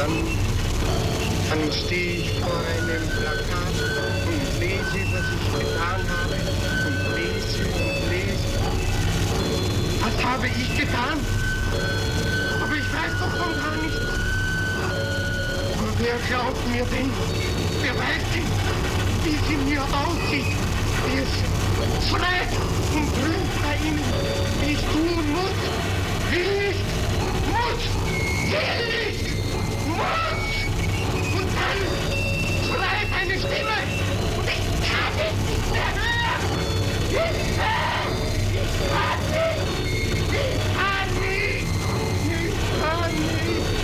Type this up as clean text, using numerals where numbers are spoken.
Dann stehe ich vor einem Plakat und lese, was ich getan habe. Und lese und lese. Was habe ich getan? Aber ich weiß doch von gar nichts. Aber wer glaubt mir denn? Wer weiß denn, wie sie mir aussieht?